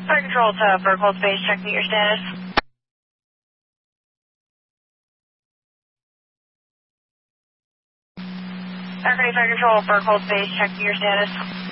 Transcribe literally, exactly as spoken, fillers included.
Fire Control to Berghold Base, checking your status. Okay, Fire Control, Berghold Base, checking your status.